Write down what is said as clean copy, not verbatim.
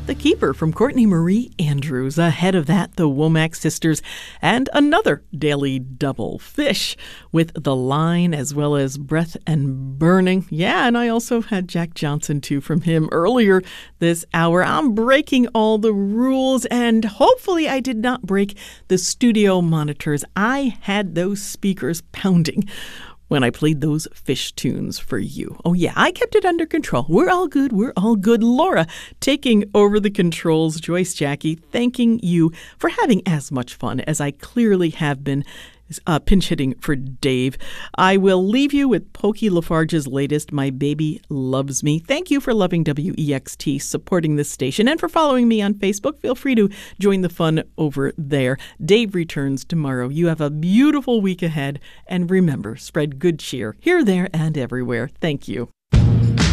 The Keeper from Courtney Marie Andrews. Ahead of that, the Womack Sisters and another daily double, Fish, with The Line as well as Breath and Burning. Yeah, and I also had Jack Johnson too from him earlier this hour. I'm breaking all the rules, and hopefully I did not break the studio monitors. I had those speakers pounding when I played those Fish tunes for you. Oh, yeah, I kept it under control. We're all good. We're all good. Laura taking over the controls. Joyce Jackie, thanking you for having as much fun as I clearly have been pinch hitting for Dave. I will leave you with Pokey Lafarge's latest, My Baby Loves Me. Thank you for loving WEXT, supporting this station, and for following me on Facebook. Feel free to join the fun over there. Dave returns tomorrow. You have a beautiful week ahead, and remember, spread good cheer here, there, and everywhere. Thank you.